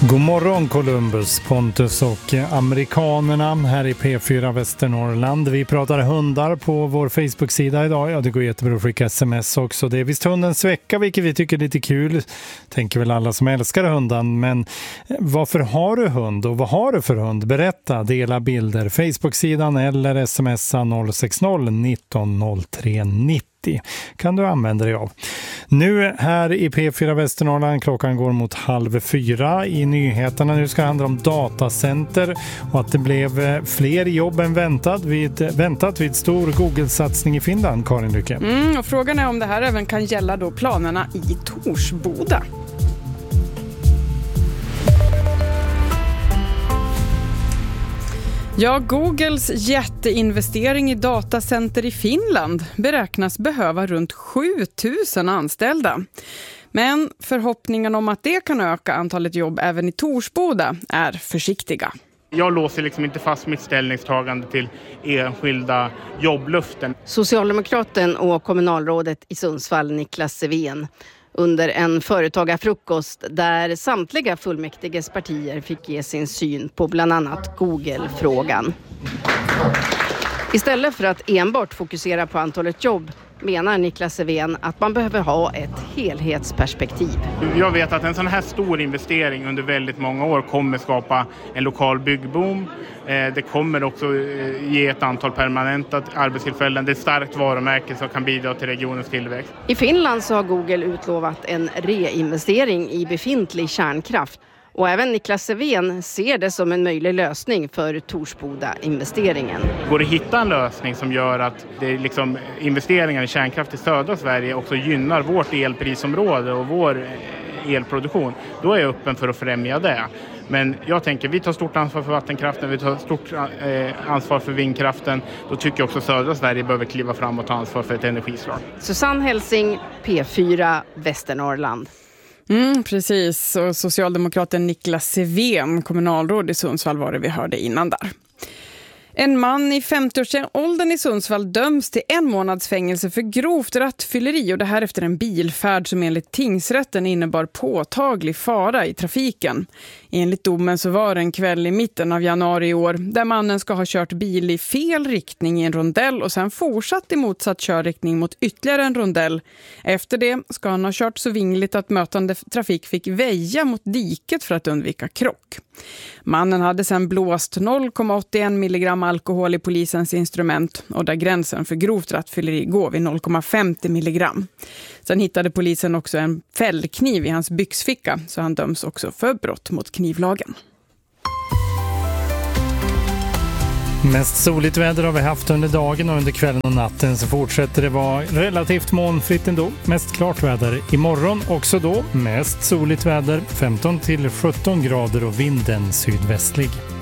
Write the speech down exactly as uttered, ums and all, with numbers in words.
God morgon Columbus, Pontus och amerikanerna här i P fyra Västernorrland. Vi pratar hundar på vår Facebook-sida idag. Ja, det går jättebra att skicka sms också. Det är visst hundens vecka, vilket vi tycker är lite kul. Tänker väl alla som älskar hunden. Men varför har du hund och vad har du för hund? Berätta, dela bilder. Facebook-sidan eller smsa noll sex noll nitton noll tre nittio. Kan du använda dig av. Nu här i P fyra Västernorrland, klockan går mot halv fyra i nyheterna. Nu ska det handla om datacenter och att det blev fler jobb än väntat vid, väntat vid stor Google-satsning i Finland, Karin Lycke. Mm, och frågan är om det här även kan gälla då planerna i Torsboda. Ja, Googles jätteinvestering i datacenter i Finland beräknas behöva runt sju tusen anställda. Men förhoppningen om att det kan öka antalet jobb även i Torsboda är försiktiga. Jag låser liksom inte fast mitt ställningstagande till enskilda jobbluften. Socialdemokraten och kommunalrådet i Sundsvall, Niklas Sevén, under en företagarfrukost där samtliga fullmäktiges partier fick ge sin syn på bland annat Google-frågan. Istället för att enbart fokusera på antalet jobb menar Niklas Sevén att man behöver ha ett helhetsperspektiv. Jag vet att en sån här stor investering under väldigt många år kommer skapa en lokal byggboom. Det kommer också ge ett antal permanenta arbetstillfällen. Det är ett starkt varumärke som kan bidra till regionens tillväxt. I Finland så har Google utlovat en reinvestering i befintlig kärnkraft. Och även Niklas Sevén ser det som en möjlig lösning för Torsboda-investeringen. Går det att hitta en lösning som gör att det liksom investeringar i kärnkraft i södra Sverige också gynnar vårt elprisområde och vår elproduktion, då är jag öppen för att främja det. Men jag tänker, vi tar stort ansvar för vattenkraften, vi tar stort eh, ansvar för vindkraften. Då tycker jag också södra Sverige behöver kliva fram och ta ansvar för ett energislag. Susanne Helsing, P fyra Västernorrland. Mm, precis, och socialdemokraten Niklas Sevén, kommunalråd i Sundsvall, var det vi hörde innan där. En man i femtioårsåldern i Sundsvall döms till en månads fängelse för grovt rattfylleri, och det här efter en bilfärd som enligt tingsrätten innebar påtaglig fara i trafiken. Enligt domen så var det en kväll i mitten av januari i år där mannen ska ha kört bil i fel riktning i en rondell och sen fortsatt i motsatt körriktning mot ytterligare en rondell. Efter det ska han ha kört så vingligt att mötande trafik fick väja mot diket för att undvika krock. Mannen hade sedan blåst noll komma åttioen milligram alkohol i polisens instrument, och där gränsen för grovt rattfylleri går vid noll komma femtio milligram. Sen hittade polisen också en fällkniv i hans byxficka, så han döms också för brott mot knivlagen. Mest soligt väder har vi haft under dagen, och under kvällen och natten så fortsätter det vara relativt molnfritt ändå. Mest klart väder imorgon också då. Mest soligt väder, femton till sjutton grader och vinden sydvästlig.